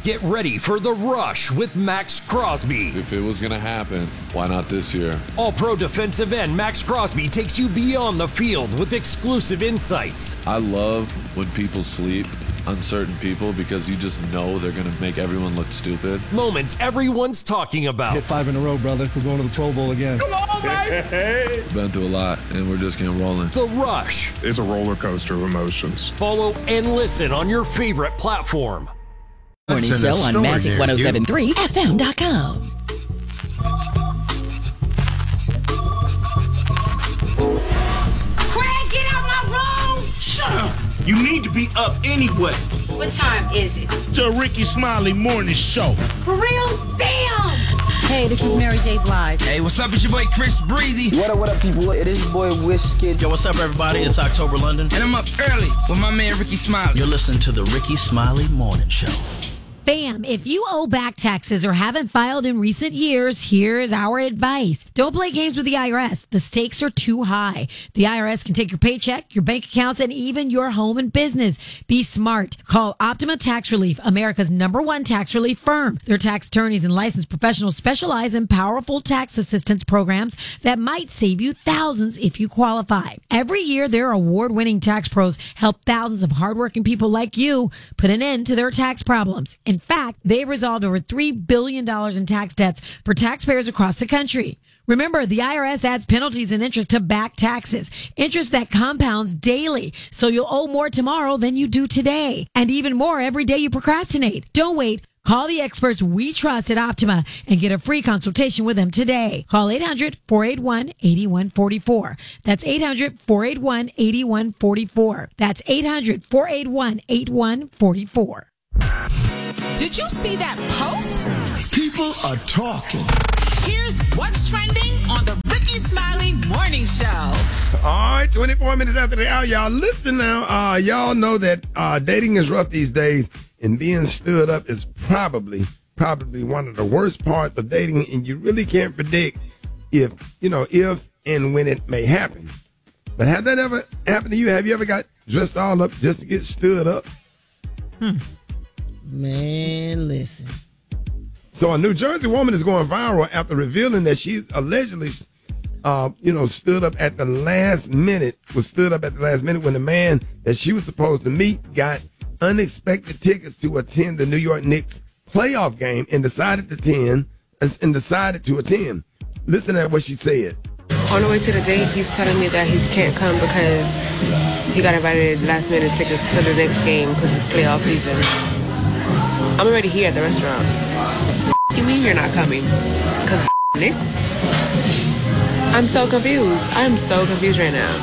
Get ready for The Rush with Max Crosby. If it was going to happen, why not this year? All-pro defensive end Max Crosby takes you beyond the field with exclusive insights. I love when people sleep on certain people because you just know they're going to make everyone look stupid. Moments everyone's talking about. Hit 5 in a row, brother. We're going to the Pro Bowl again. Come on, baby! Been through a lot, and we're just getting rolling. The Rush. It's a roller coaster of emotions. Follow and listen on your favorite platform. Morning show on Magic 107.3 FM.com. Craig, get out my room! Shut up! You need to be up anyway. What time is it? The Ricky Smiley Morning Show. For real? Damn! Hey, this is Mary J. Blige. Hey, what's up? It's your boy Chris Breezy. What up, people? It is your boy Wizkid. Yo, what's up, everybody? It's October London. And I'm up early with my man Ricky Smiley. You're listening to the Ricky Smiley Morning Show. Bam! If you owe back taxes or haven't filed in recent years, here's our advice. Don't play games with the IRS. The stakes are too high. The IRS can take your paycheck, your bank accounts, and even your home and business. Be smart. Call Optima Tax Relief, America's #1 tax relief firm. Their tax attorneys and licensed professionals specialize in powerful tax assistance programs that might save you thousands if you qualify. Every year, their award-winning tax pros help thousands of hardworking people like you put an end to their tax problems. In fact, they've resolved over $3 billion in tax debts for taxpayers across the country. Remember, the IRS adds penalties and interest to back taxes, interest that compounds daily, so you'll owe more tomorrow than you do today, and even more every day you procrastinate. Don't wait. Call the experts we trust at Optima and get a free consultation with them today. Call 800-481-8144. That's 800-481-8144. That's 800-481-8144. Did you see that post? People are talking. Here's what's trending on the Ricky Smiley Morning Show. All right, 24 minutes after the hour. Y'all listen now. Y'all know that dating is rough these days, and being stood up is probably one of the worst parts of dating, and you really can't predict if and when it may happen. But have that ever happened to you? Have you ever got dressed all up just to get stood up? Man, listen. So a New Jersey woman is going viral after revealing that she allegedly, stood up at the last minute when the man that she was supposed to meet got unexpected tickets to attend the New York Knicks playoff game and decided to attend. Listen to what she said. On the way to the date, he's telling me that he can't come because he got invited last minute tickets to the next game because it's playoff season. I'm already here at the restaurant. What do you mean you're not coming? Because Knicks? I'm so confused. I'm so confused right now.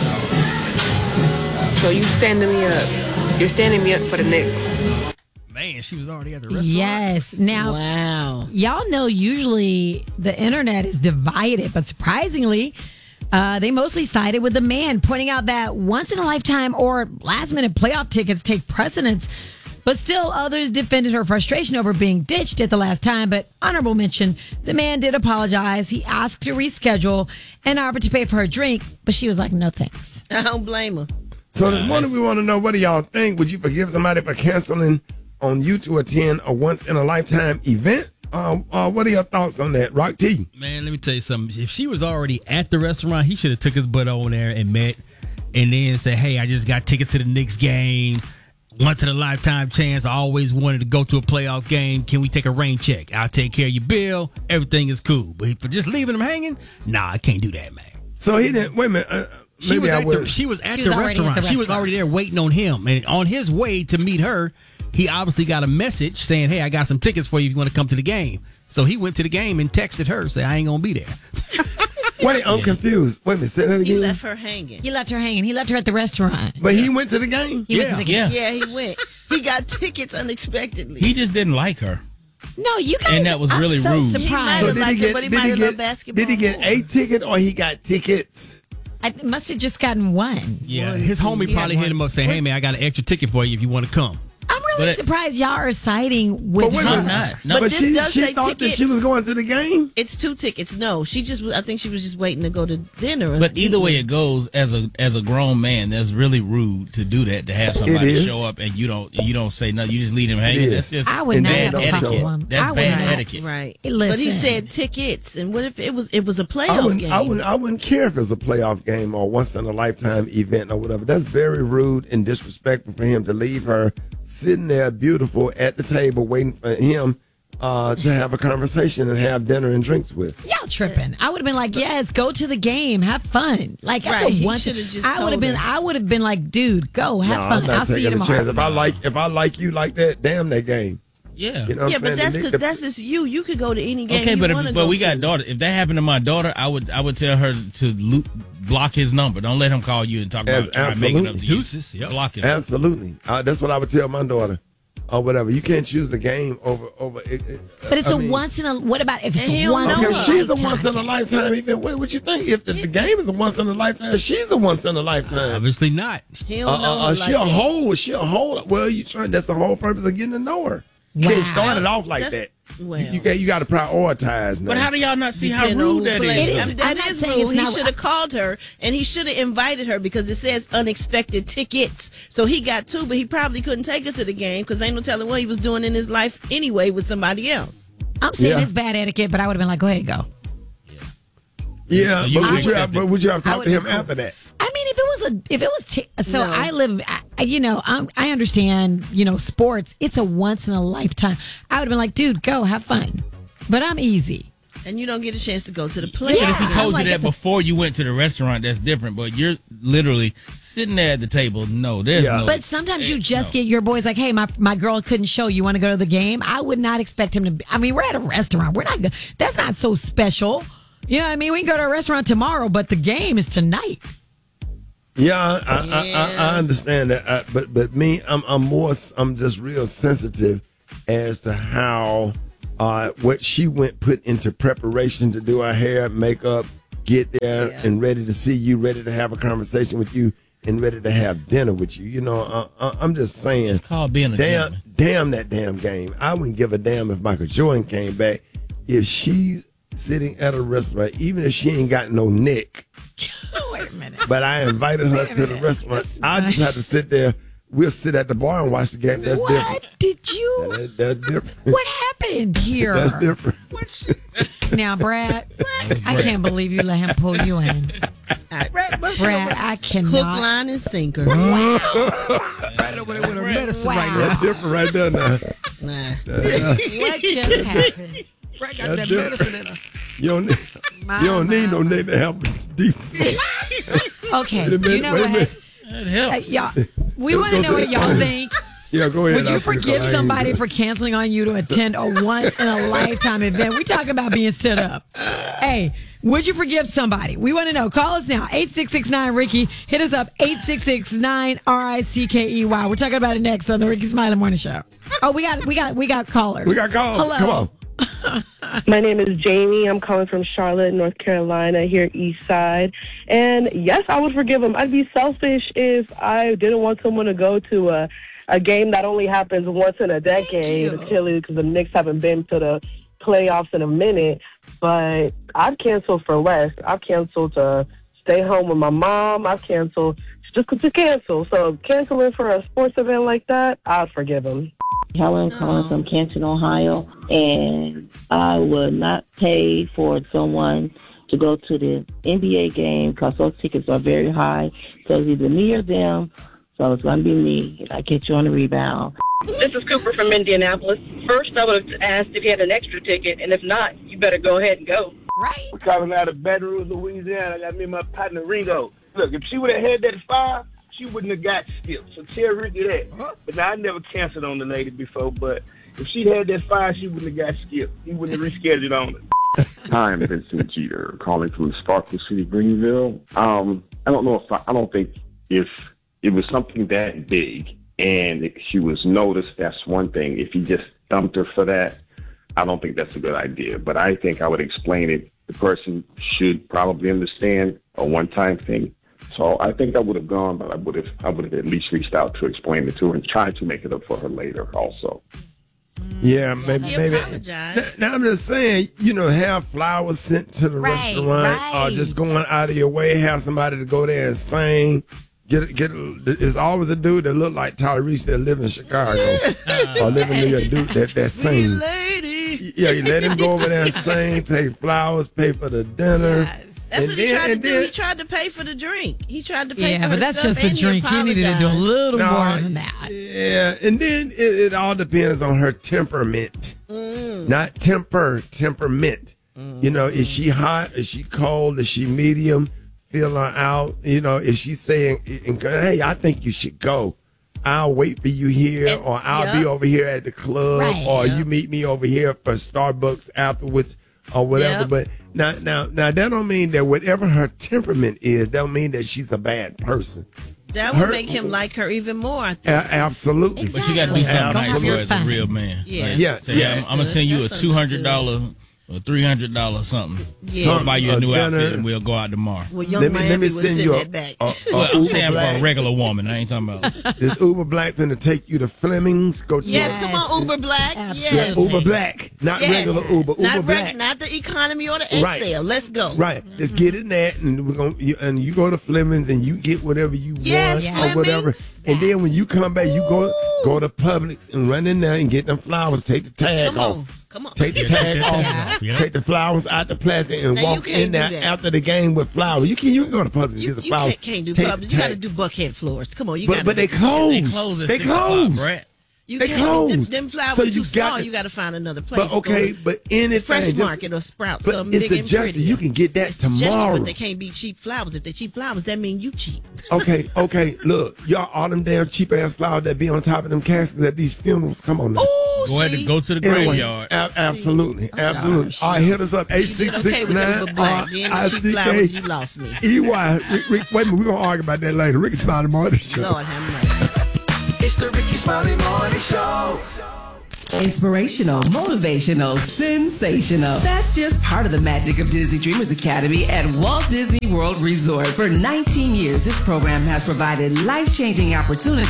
So you standing me up. You're standing me up for the Knicks. Man, she was already at the restaurant. Yes. Now, wow. Y'all know usually the internet is divided, but surprisingly, they mostly sided with the man, pointing out that once-in-a-lifetime or last-minute playoff tickets take precedence. But still, others defended her frustration over being ditched at the last time. But honorable mention, the man did apologize. He asked to reschedule and offered to pay for her drink, but she was like, no thanks. I don't blame her. So this morning we want to know, what do y'all think? Would you forgive somebody for canceling on you to attend a once-in-a-lifetime event? What are your thoughts on that? Rock T. Man, let me tell you something. If she was already at the restaurant, he should have took his butt over there and met and then said, hey, I just got tickets to the Knicks game. Once in a lifetime chance. I always wanted to go to a playoff game. Can we take a rain check? I'll take care of your bill. Everything is cool. But for just leaving him hanging, nah, I can't do that, man. So he didn't. Wait a minute. She was at the restaurant. She was already there waiting on him. And on his way to meet her, he obviously got a message saying, hey, I got some tickets for you if you want to come to the game. So he went to the game and texted her, say, I ain't going to be there. Wait, I'm confused. Wait a minute, say that again. He left her hanging. He left her hanging. He left her at the restaurant. But he went to the game? He went to the game. Yeah, he went. He got tickets unexpectedly. He just didn't like her. No, you guys. And that was really I'm so rude. Surprised. He might have liked it, but he might have loved basketball. Did he get a ticket or he got tickets? I must have just gotten one. Yeah, his homie probably hit him up saying, hey, man, I got an extra ticket for you if you want to come. I'm really really surprised y'all are siding with her. But this does say thought tickets. That she was going to the game. It's 2 tickets. No, I think she was just waiting to go to dinner. But either way it goes, as a grown man, that's really rude to do that. To have somebody show up and you don't say nothing. You just leave them hanging. That's just bad etiquette. That's bad etiquette. Right. But he said tickets, and what if it was a playoff game? I wouldn't care if it's a playoff game or once in a lifetime event or whatever. That's very rude and disrespectful for him to leave her sitting there beautiful at the table waiting for him to have a conversation and have dinner and drinks with. Y'all tripping. I would have been like, yes, go to the game, have fun. Like that's a once. I would have been like, dude, go have fun. I'll see you tomorrow. If I like you like that, damn that game. Yeah, you know but that's just you. You could go to any game. Okay, but we got daughter. If that happened to my daughter, I would tell her to block his number. Don't let him call you and talk about trying to make it up to you. Block it. Absolutely, that's what I would tell my daughter. Or whatever. You can't choose the game over it. But it's once in a. What about if it's a once in a lifetime? She's a once in a lifetime event. What you think? If the game is a once in a lifetime, she's a once in a lifetime. Obviously not. She'll She'll hold. Well, you trying? That's the whole purpose of getting to know her. Wow. Can't start it off like that. Well, you got to prioritize now. But how do y'all not see how rude that is? That is rude. He should have called her and he should have invited her because it says unexpected tickets. So he got 2, but he probably couldn't take her to the game because ain't no telling what he was doing in his life anyway with somebody else. I'm saying it's bad etiquette, but I would have been like, go ahead, go. Yeah, but would you have talked to him after that? I mean, I understand, sports. It's a once in a lifetime. I would have been like, dude, go have fun. But I'm easy. And you don't get a chance to go to the play. Yeah, but if he told you that before you went to the restaurant, that's different. But you're literally sitting there at the table. No, there's no. But sometimes you just get your boys like, hey, my girl couldn't show. You want to go to the game? I would not expect him to. I mean, we're at a restaurant. That's not so special. You know what I mean? We can go to a restaurant tomorrow, but the game is tonight. Yeah, I understand that. But me, I'm just real sensitive as to how what she put into preparation to do her hair, makeup, get there and ready to see you, ready to have a conversation with you, and ready to have dinner with you. You know, I'm just saying. It's called being a gentleman. Damn that damn game. I wouldn't give a damn if Michael Jordan came back. If she's sitting at a restaurant, even if she ain't got no neck. Wait a minute. But I invited her to the restaurant. I just have to sit there. We'll sit at the bar and watch the game. That's different. Did you? That's different. What happened here? That's different. Now, Brad, I can't believe you let him pull you in. Brad, I cannot. Hook, line, and sinker. Wow. Right over there with her medicine right now. That's different right there now. What just happened? Brad got that medicine in her. You don't need no nigga to help deep. Okay, you know what? That helps. Y'all, we want to know what y'all think. Yeah, go ahead. Would you forgive somebody for canceling on you to attend a once-in-a-lifetime event? We talk about being stood up. Hey, would you forgive somebody? We want to know. Call us now, 866-9-RICKY. Hit us up, 866-9-RICKEY. We're talking about it next on the Ricky Smiley Morning Show. Oh, we got callers. We got callers. Hello. Come on. My name is Jamie. I'm calling from Charlotte, North Carolina, here east side. And yes, I would forgive him. I'd be selfish if I didn't want someone to go to a game that only happens once in a decade, clearly because the Knicks haven't been to the playoffs in a minute. But I'd cancel for less. I've canceled to stay home with my mom. I've canceled just to cancel. So canceling for a sports event like that, I'd forgive him. Helen calling from Canton, Ohio, and I would not pay for someone to go to the NBA game because those tickets are very high. So it's either me or them, so it's going to be me, and I get you on the rebound. This is Cooper from Indianapolis. First, I would have asked if you had an extra ticket, and if not, you better go ahead and go. Right. We're calling out of Baton Rouge, Louisiana. I got me and my partner Ringo. Look, if she would have had that fire, she wouldn't have got skipped. So tell Ricky that. But now I never canceled on the lady before, but if she'd had that fire, she wouldn't have got skipped. He wouldn't have rescheduled on it. Hi, I'm Vincent Jeter, calling from Sparkle City, Greenville. I don't think if it was something that big and she was noticed, that's one thing. If he just dumped her for that, I don't think that's a good idea. But I think I would explain it. The person should probably understand a one-time thing. So I think I would have gone, but I would have at least reached out to explain it to her and tried to make it up for her later also. Yeah, maybe. Now I'm just saying, have flowers sent to the restaurant, or just going out of your way, have somebody to go there and sing. It's always a dude that look like Tyrese that live in Chicago or live in New York. Dude that sing. Lady. Yeah, you let him go over there and sing, take flowers, pay for the dinner. Yes. That's what he tried to do. He tried to pay for the drink. He tried to pay for but her that's stuff, just a and drink. He needed to do a little more than that. Yeah, and then it all depends on her temperament. Not temperament. Is she hot? Is she cold? Is she medium? Feel her out. If she's saying, hey, I think you should go. I'll wait for you here, or I'll be over here at the club, or you meet me over here for Starbucks afterwards, or whatever. But now that don't mean that whatever her temperament is, don't mean that she's a bad person. That would make him like her even more, I think. Absolutely. But you got to do something nice for her as a real man. Yeah. I'm going to send you a $200 or $300 something. Yeah. I'll buy you a new outfit and we'll go out tomorrow. Well, let me send you that back. I'm saying for a regular woman. I ain't talking about. This Uber Black finna take you to Fleming's. Go to come on, Uber Black. Yes. Uber Black, not regular Uber. Uber Black, not the economy or the XL. Let's go. Right, let's get in that, and we're gonna. You go to Fleming's and you get whatever you want or whatever, and then when you come back, you go to Publix and run in there and get them flowers. Take the tag off. Come on. Take the tag off. Take the flowers out the plastic and walk in there after the game with flowers. You can go to Publix and get the flowers. You can't do Publix. You got to do Buckhead Floors. Come on, but they close. They close at 6 o'clock, Brett. They close. Them flowers too small. You got to find another place. But but anything, Fresh Market or Sprouts. But it's the Justice. You can get that tomorrow. But they can't be cheap flowers. If they're cheap flowers, that means you cheap. Okay. Look, y'all, all them damn cheap ass flowers that be on top of them caskets at these funerals. Come on now. Go ahead and go to the graveyard. Absolutely. All right, hit us up 866-9-RICK. You lost me. EY. Rick, wait a minute, we're gonna argue about that later. Ricky Smiley Morning Show. Lord have mercy. It's the Ricky Smiley Morning Show. Inspirational, motivational, sensational. That's just part of the magic of Disney Dreamers Academy at Walt Disney World Resort. For 19 years, this program has provided life-changing opportunities